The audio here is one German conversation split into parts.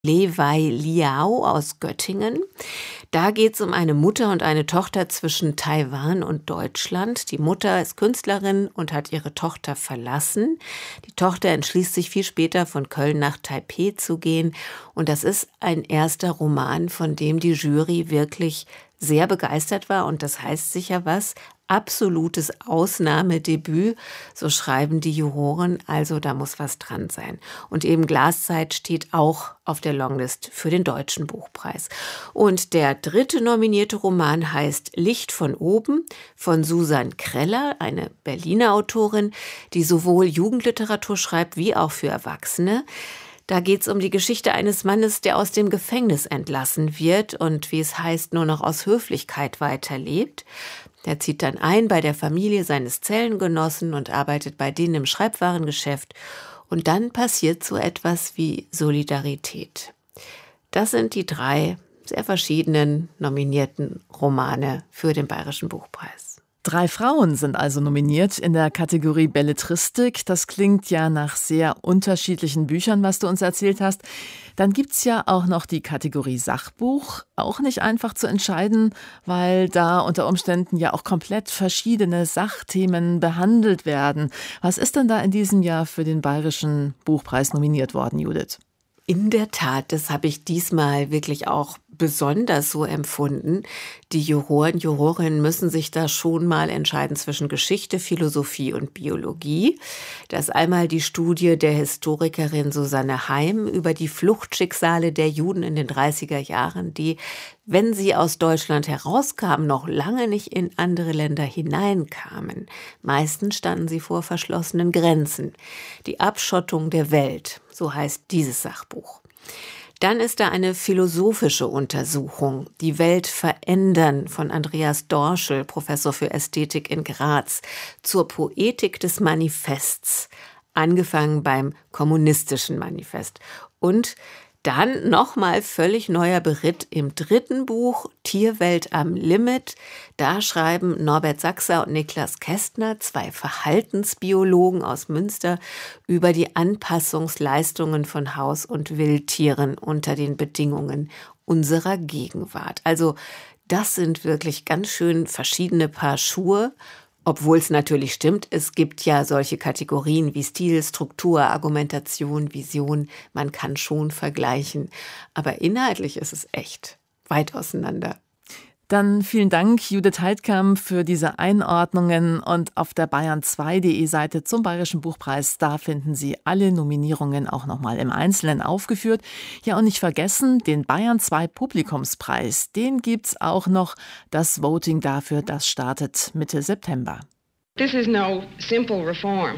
Le Wei Liao aus Göttingen. Da geht es um eine Mutter und eine Tochter zwischen Taiwan und Deutschland. Die Mutter ist Künstlerin und hat ihre Tochter verlassen. Die Tochter entschließt sich viel später, von Köln nach Taipeh zu gehen. Und das ist ein erster Roman, von dem die Jury wirklich sehr begeistert war. Und das heißt sicher was. Absolutes Ausnahmedebüt, so schreiben die Juroren, also da muss was dran sein. Und eben Glaszeit steht auch auf der Longlist für den Deutschen Buchpreis. Und der dritte nominierte Roman heißt Licht von oben von Susan Kreller, eine Berliner Autorin, die sowohl Jugendliteratur schreibt wie auch für Erwachsene. Da geht es um die Geschichte eines Mannes, der aus dem Gefängnis entlassen wird und, wie es heißt, nur noch aus Höflichkeit weiterlebt. Der zieht dann ein bei der Familie seines Zellengenossen und arbeitet bei denen im Schreibwarengeschäft. Und dann passiert so etwas wie Solidarität. Das sind die 3 sehr verschiedenen nominierten Romane für den Bayerischen Buchpreis. 3 Frauen sind also nominiert in der Kategorie Belletristik. Das klingt ja nach sehr unterschiedlichen Büchern, was du uns erzählt hast. Dann gibt's ja auch noch die Kategorie Sachbuch. Auch nicht einfach zu entscheiden, weil da unter Umständen ja auch komplett verschiedene Sachthemen behandelt werden. Was ist denn da in diesem Jahr für den Bayerischen Buchpreis nominiert worden, Judith? In der Tat, das habe ich diesmal wirklich auch besonders so empfunden. Die Jurorinnen müssen sich da schon mal entscheiden zwischen Geschichte, Philosophie und Biologie. Da ist einmal die Studie der Historikerin Susanne Heim über die Fluchtschicksale der Juden in den 30er Jahren, die, wenn sie aus Deutschland herauskamen, noch lange nicht in andere Länder hineinkamen. Meistens standen sie vor verschlossenen Grenzen. Die Abschottung der Welt, so heißt dieses Sachbuch. Dann ist da eine philosophische Untersuchung, Die Welt verändern von Andreas Dorschel, Professor für Ästhetik in Graz, zur Poetik des Manifests, angefangen beim kommunistischen Manifest. Und dann nochmal völlig neuer Beritt im 3. Buch, Tierwelt am Limit. Da schreiben Norbert Sachser und Niklas Kästner, 2 Verhaltensbiologen aus Münster, über die Anpassungsleistungen von Haus- und Wildtieren unter den Bedingungen unserer Gegenwart. Also das sind wirklich ganz schön verschiedene Paar Schuhe. Obwohl es natürlich stimmt, es gibt ja solche Kategorien wie Stil, Struktur, Argumentation, Vision. Man kann schon vergleichen. Aber inhaltlich ist es echt weit auseinander. Dann vielen Dank, Judith Heidkamp, für diese Einordnungen. Und auf der bayern2.de Seite zum Bayerischen Buchpreis, da finden Sie alle Nominierungen auch nochmal im Einzelnen aufgeführt. Ja, und nicht vergessen, den Bayern 2 Publikumspreis, den gibt's auch noch. Das Voting dafür, das startet Mitte September. This is no simple reform.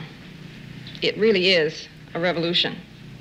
It really is a revolution.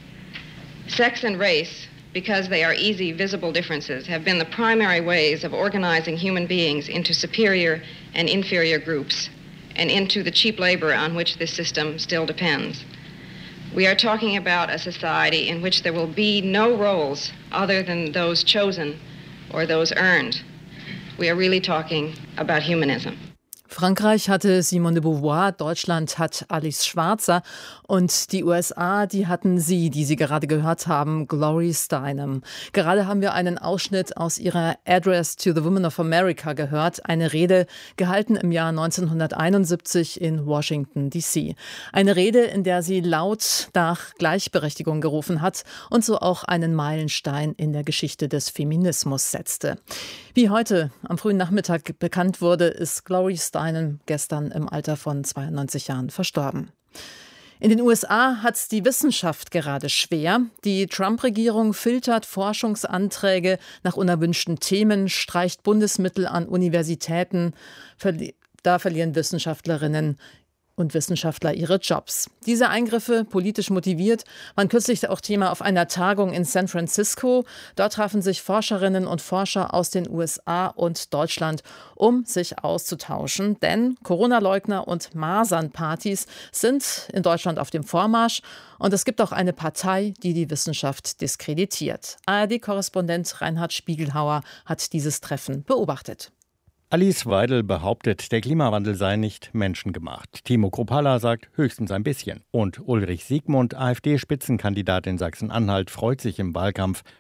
Sex and race, because they are easy, visible differences, have been the primary ways of organizing human beings into superior and inferior groups and into the cheap labor on which this system still depends. We are talking about a society in which there will be no roles other than those chosen or those earned. We are really talking about humanism. Frankreich hatte Simone de Beauvoir, Deutschland hat Alice Schwarzer und die USA, die hatten sie, die Sie gerade gehört haben, Glory Steinem. Gerade haben wir einen Ausschnitt aus ihrer Address to the Women of America gehört, eine Rede gehalten im Jahr 1971 in Washington, D.C. Eine Rede, in der sie laut nach Gleichberechtigung gerufen hat und so auch einen Meilenstein in der Geschichte des Feminismus setzte. Wie heute am frühen Nachmittag bekannt wurde, ist Glory Steinem gestern im Alter von 92 Jahren verstorben. In den USA hat es die Wissenschaft gerade schwer. Die Trump-Regierung filtert Forschungsanträge nach unerwünschten Themen, streicht Bundesmittel an Universitäten. Da verlieren Wissenschaftlerinnen und Wissenschaftler ihre Jobs. Diese Eingriffe, politisch motiviert, waren kürzlich auch Thema auf einer Tagung in San Francisco. Dort trafen sich Forscherinnen und Forscher aus den USA und Deutschland, um sich auszutauschen. Denn Corona-Leugner und Masernpartys sind in Deutschland auf dem Vormarsch. Und es gibt auch eine Partei, die die Wissenschaft diskreditiert. ARD-Korrespondent Reinhard Spiegelhauer hat dieses Treffen beobachtet. Alice Weidel behauptet, der Klimawandel sei nicht menschengemacht. Timo Kruppalla sagt höchstens ein bisschen. Und Ulrich Siegmund, AfD-Spitzenkandidat in Sachsen-Anhalt, freut sich im Wahlkampf,